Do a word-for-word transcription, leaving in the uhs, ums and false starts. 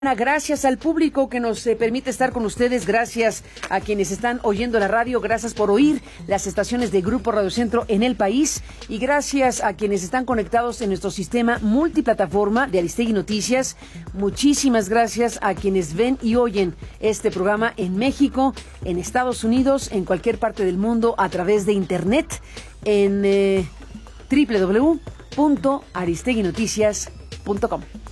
Gracias al público que nos eh, permite estar con ustedes, gracias a quienes están oyendo la radio, gracias por oír las estaciones de Grupo Radio Centro en el país y gracias a quienes están conectados en nuestro sistema multiplataforma de Aristegui Noticias. Muchísimas gracias a quienes ven y oyen este programa en México, en Estados Unidos, en cualquier parte del mundo a través de internet en eh, doble u doble u doble u punto aristegui noticias punto com.